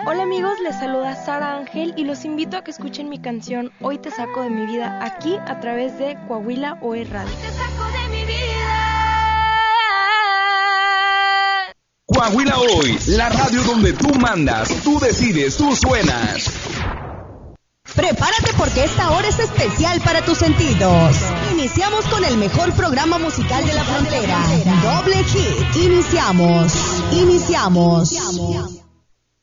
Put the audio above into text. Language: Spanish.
Hola amigos, les saluda Sara Ángel y los invito a que escuchen mi canción Hoy te saco de mi vida aquí a través de Coahuila OE Radio. Hoy te saco de mi vida. Coahuila Hoy, la radio donde tú mandas, tú decides, tú suenas. Prepárate porque esta hora es especial para tus sentidos. Iniciamos con el mejor programa musical de la frontera. Doble hit. Iniciamos.